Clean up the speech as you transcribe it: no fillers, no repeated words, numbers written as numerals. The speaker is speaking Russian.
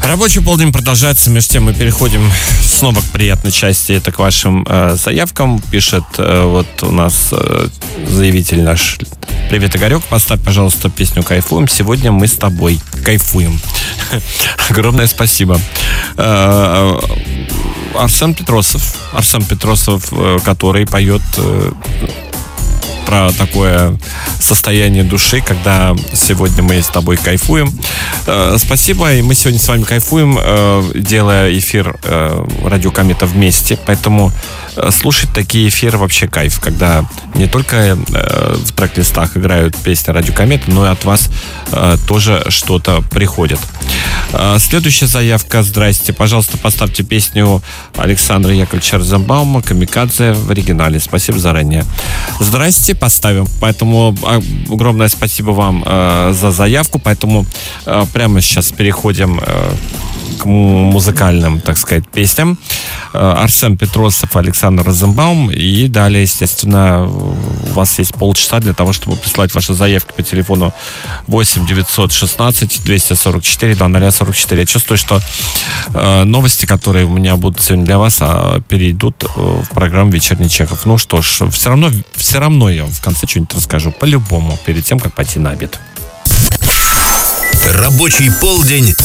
Рабочий полдень продолжается. Между тем мы переходим снова к приятной части. Это к вашим заявкам. Пишет вот у нас заявитель наш: привет, Игорек, поставь, пожалуйста, песню «Кайфуем». Сегодня мы с тобой кайфуем. Огромное спасибо. Арсен Петросов, который поет про такое состояние души, когда сегодня мы с тобой кайфуем. Спасибо, и мы сегодня с вами кайфуем, делая эфир «Радио Комета» вместе, поэтому слушать такие эфиры вообще кайф, когда не только в трек-листах играют песни «Радио Комета», но и от вас тоже что-то приходит. Следующая заявка: здрасте, пожалуйста, поставьте песню Александра Яковлевича Розенбаума «Камикадзе» в оригинале. Спасибо заранее. Здрасте, поставим. Поэтому огромное спасибо вам за заявку. Поэтому прямо сейчас переходим к музыкальным, так сказать, песням. Арсен Петросов, Александр Розенбаум. И далее, естественно, у вас есть полчаса для того, чтобы прислать ваши заявки по телефону 8 916 244 0044. Я чувствую, что новости, которые у меня будут сегодня для вас, перейдут в программу «Вечерний Чехов». Ну что ж, все равно я в конце что-нибудь расскажу, по-любому, перед тем, как пойти на обед. Рабочий полдень